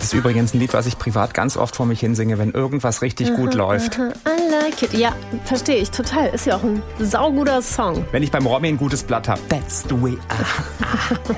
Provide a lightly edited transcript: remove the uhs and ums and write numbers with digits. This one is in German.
ist übrigens ein Lied, was ich privat ganz oft vor mich hinsinge, wenn irgendwas richtig gut läuft. I like it. Ja, verstehe ich total. Ist ja auch ein sauguter Song. Wenn ich beim Romy ein gutes Blatt habe. That's the way.